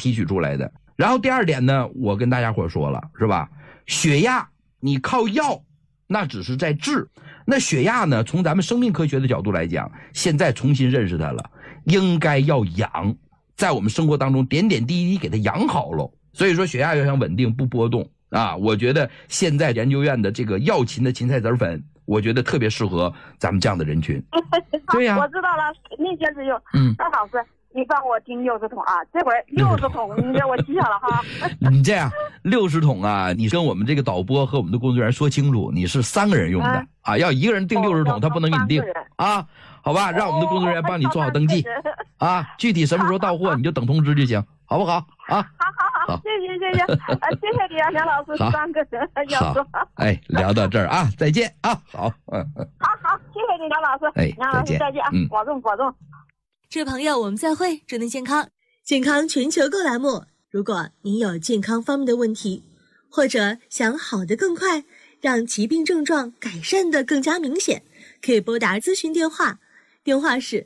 提取出来的。然后第二点呢，我跟大家伙说了，是吧？血压你靠药那只是在治，那血压呢，从咱们生命科学的角度来讲，现在重新认识它了，应该要养，在我们生活当中点点滴滴给它养好了。所以说血压要想稳定不波动啊，我觉得现在研究院的这个药芹的芹菜籽粉，我觉得特别适合咱们这样的人群。对呀， 我知道了，那些是有。那老师，你帮我订60桶啊，这会儿60桶你给我记下了哈。 你这样60桶啊，你跟我们这个导播和我们的工作人员说清楚，你是3个人用的啊，要一个人订60桶，他不能给你订啊，好吧？让我们的工作人员帮你做好登记啊，具体什么时候到货你就等通知就行，好不好啊？ 好，谢谢，谢谢你啊，梁老师，3个人要说。 哎，聊到这儿啊，再见啊，好， 好，谢谢你，梁老师，梁老师再见啊，保重。 这位朋友，我们再会，祝您健康。健康全球购栏目，如果您有健康方面的问题，或者想好得更快，让疾病症状改善得更加明显，可以拨打咨询电话，电话是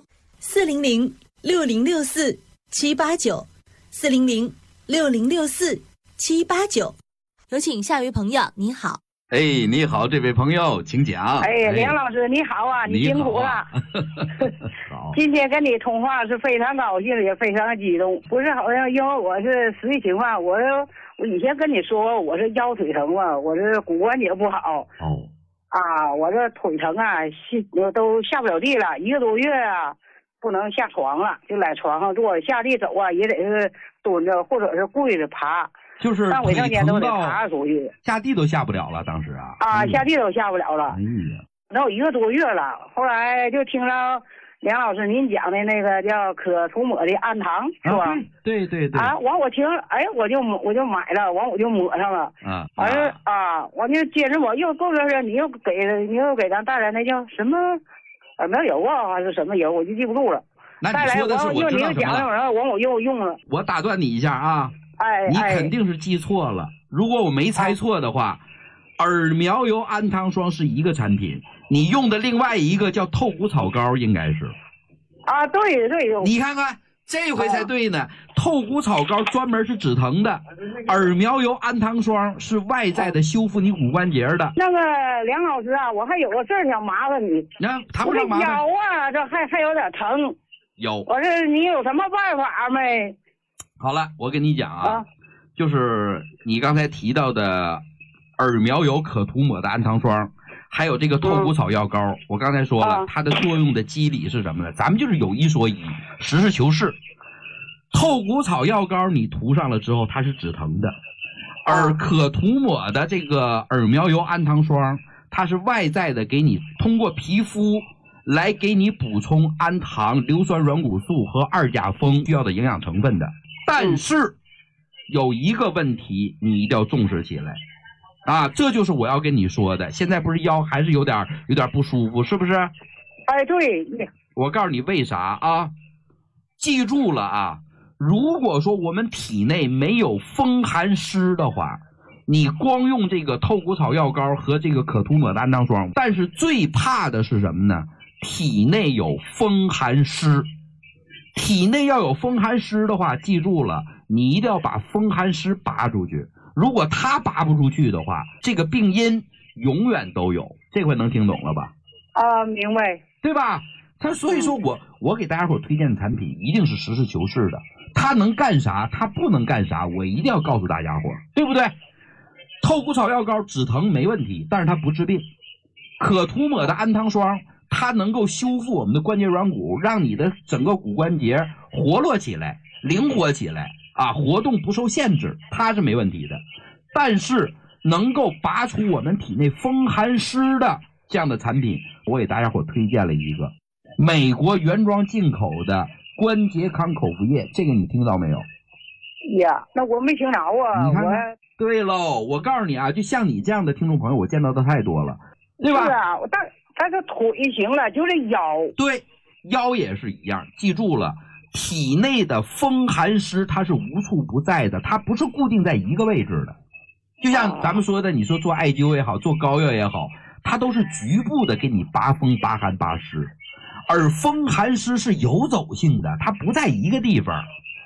400-6064-789，400-6064-789。有请下一位朋友，你好。 哎，你好，这位朋友，请讲。 哎，梁老师你好啊，你辛苦了。 好， 今天跟你通话是非常高兴，也非常激动。不是好像因为我是实际情况，我以前跟你说我是腰腿疼嘛，我是骨关节不好。我这腿疼啊，都下不了地了，1个多月啊，不能下床了，就在床上坐，下地走啊也得是蹲着或者是跪着爬。 就是上卫生间都得爬出去， 下地都下不了了，当时啊。 下地都下不了了。 哎呀， 都有1个多月了。后来就听到梁老师您讲的那个叫可涂抹的氨糖，是吧？ 对。 完我听，我就买了，完我就抹上了。完就接着我又过段时间你又给咱带来那叫什么耳苗油啊，还是什么油，我就记不住了。 那你说的是我知道什么了。 完我又用了。 我打断你一下啊。你肯定是记错了。如果我没猜错的话，耳苗油氨糖霜是一个产品，你用的另外一个叫透骨草膏，应该是。 对。 你看看，这回才对呢。透骨草膏专门是止疼的，耳苗油氨糖霜是外在的修复你骨关节的。 那个梁老师啊，我还有个事儿想麻烦你。 谈不上麻烦。 腰啊，这还有点疼。 有。 我说你有什么办法没？ 好了，我跟你讲啊，就是你刚才提到的耳苗油可涂抹的氨糖霜，还有这个透骨草药膏，我刚才说了，它的作用的机理是什么呢？咱们就是有一说一，实事求是。透骨草药膏你涂上了之后，它是止疼的，而可涂抹的这个耳苗油氨糖霜，它是外在的给你通过皮肤来给你补充氨糖、硫酸软骨素和2甲酚需要的营养成分的。但是有一个问题你一定要重视起来啊，这就是我要跟你说的。现在不是腰还是有点不舒服，是不是？ 对。 我告诉你为啥啊？记住了啊，如果说我们体内没有风寒湿的话，你光用这个透骨草药膏和这个可涂抹的氨糖霜，但是最怕的是什么呢？体内有风寒湿。体内要有风寒湿的话，记住了，你一定要把风寒湿拔出去。如果它拔不出去的话，这个病因永远都有。这回能听懂了吧？ 明白， 对吧？所以说我给大家伙推荐的产品一定是实事求是的，它能干啥，它不能干啥，我一定要告诉大家伙，对不对？透骨草药膏止疼没问题，但是它不治病。可涂抹的氨糖霜，它能够修复我们的关节软骨，让你的整个骨关节活络起来，灵活起来啊，活动不受限制，它是没问题的。但是能够拔除我们体内风寒湿的这样的产品，我给大家伙推荐了一个美国原装进口的关节康口服液，这个你听到没有？ 那我没听着啊。 你看看，对喽，我告诉你啊，就像你这样的听众朋友，我见到的太多了，对吧？ 是啊，但是腿行了，就是腰。 对，腰也是一样。记住了，体内的风寒湿它是无处不在的，它不是固定在一个位置的。就像咱们说的，你说做艾灸也好，做膏药也好，它都是局部的给你拔风、拔寒、拔湿。而风寒湿是游走性的，它不在一个地方。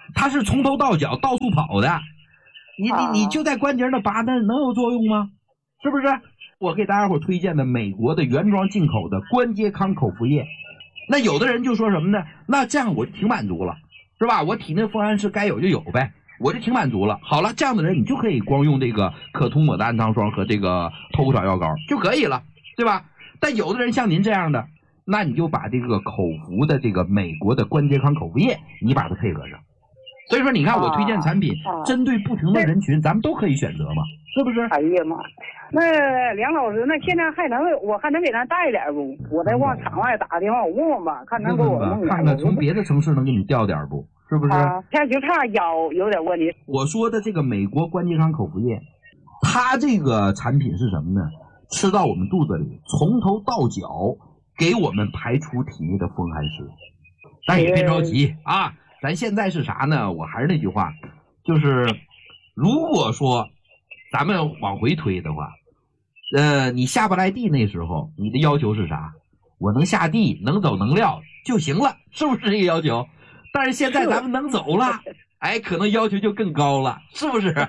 它是从头到脚到处跑的，你就在关节那拔，那能有作用吗？是不是？我给大家伙推荐的美国的原装进口的关节康口服液，那有的人就说什么呢？那这样我就挺满足了，是吧？我体内风寒湿该有就有呗，我就挺满足了。好了，这样的人你就可以光用这个可涂抹的氨糖霜和这个透骨草药膏就可以了，对吧？但有的人像您这样的，那你就把这个口服的这个美国的关节康口服液，你把它配合上。所以说你看我推荐产品针对不同的人群，咱们都可以选择嘛，是不是？ 哎呀妈，那梁老师，那现在我还能给咱带点不？我再往场外打个电话，我问问吧，看能给我弄点。 看看从别的城市能给你调点不？是不是？ 现在就差腰有点问题。 我说的这个美国关节康口服液，它这个产品是什么呢？吃到我们肚子里，从头到脚给我们排除体内的风寒湿。但也别着急啊，咱现在是啥呢？我还是那句话，就是如果说咱们往回推的话，你下不来地那时候，你的要求是啥？我能下地，能走能撂就行了，是不是这个要求？但是现在咱们能走了，哎，可能要求就更高了，是不是？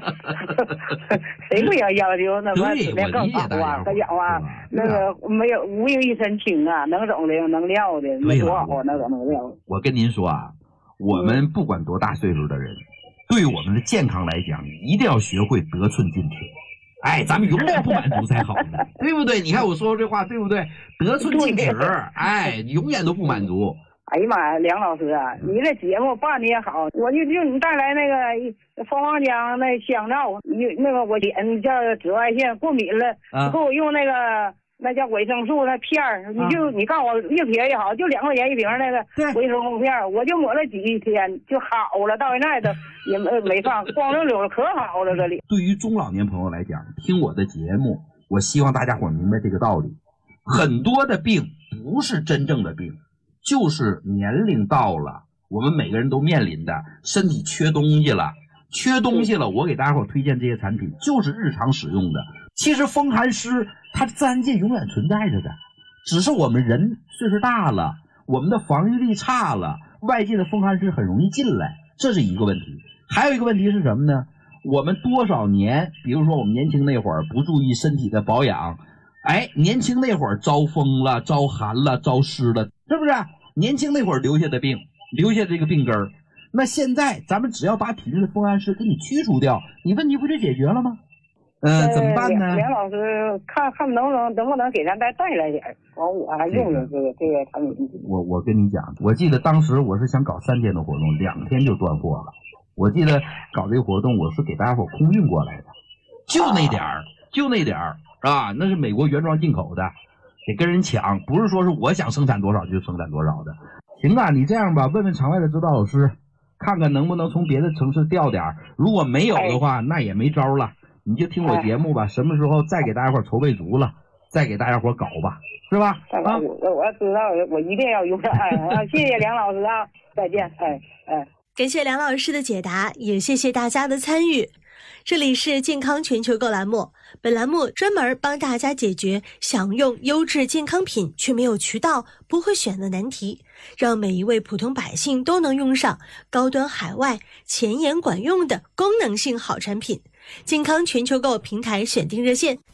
谁不要求那么对，我理解大家。 他讲话那个没有无影一身轻啊，能走的能撂的，没多好那个能撂。 我跟您说啊，我们不管多大岁数的人，对我们的健康来讲，一定要学会得寸进尺。哎，咱们永远不满足才好呢，对不对？你看我说这话对不对？得寸进尺，哎，永远都不满足。 哎呀妈呀，梁老师啊，你这节目办的也好，我就你带来那个蜂王浆那香皂，那个我脸叫紫外线过敏了，给我用那个那叫维生素那片儿，你告诉我越便宜好，就2块钱一瓶那个维生素片，我就抹了几天就好了，到现在都也没放，光溜溜的可好了这里。 对于中老年朋友来讲，听我的节目，我希望大家伙明白这个道理，很多的病不是真正的病。就是年龄到了，我们每个人都面临的身体缺东西了，我给大家伙推荐这些产品，就是日常使用的。其实风寒湿它自然界永远存在着的，只是我们人岁数大了，我们的防御力差了，外界的风寒湿很容易进来，这是一个问题。还有一个问题是什么呢？我们多少年，比如说我们年轻那会儿不注意身体的保养，哎，年轻那会儿招风了，招寒了，招湿了，是不是？年轻那会儿留下的病，留下这个病根儿。那现在咱们只要把体内的风寒湿给你驱除掉，你问题不就解决了吗？怎么办呢？ 梁老师，看能不能给咱带来点，完我还用这个产品。 我跟你讲，我记得当时我是想搞3天的活动，2天就断货了。我记得搞这个活动，我是给大家伙空运过来的，就那点儿啊，那是美国原装进口的，得跟人抢，不是说是我想生产多少就生产多少的。行啊，你这样吧，问问场外的指导老师，看看能不能从别的城市调点，如果没有的话，那也没招了。你就听我节目吧，什么时候再给大家伙筹备足了，再给大家伙搞吧，是吧？ 啊，我知道，我一定要用。谢谢梁老师啊，再见。 感谢梁老师的解答，也谢谢大家的参与。这里是健康全球购栏目，本栏目专门帮大家解决想用优质健康品却没有渠道、不会选的难题，让每一位普通百姓都能用上高端海外、前沿管用的功能性好产品。健康全球购平台选定热线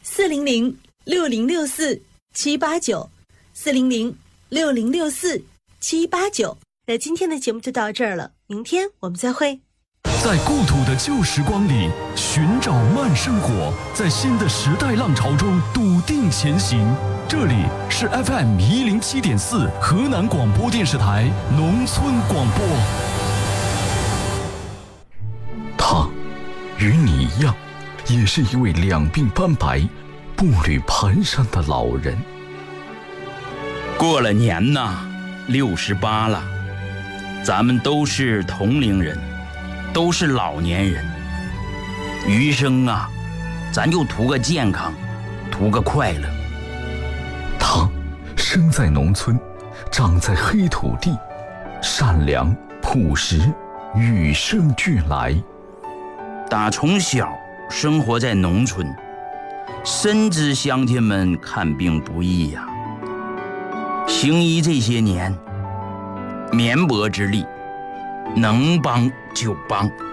400-6064-789，400-6064-789。那今天的节目就到这儿了，明天我们再会。 在故土的旧时光里寻找慢生活，在新的时代浪潮中笃定前行。这里是 FM107.4 河南广播电视台农村广播。他与你一样，也是一位两鬓斑白、步履蹒跚的老人。 过了年呐，68了，咱们都是同龄人，都是老年人，余生啊，咱就图个健康，图个快乐。 他生在农村，长在黑土地，善良朴实，与生俱来。 打从小生活在农村，深知乡亲们看病不易呀。行医这些年，绵薄之力， 能帮就帮。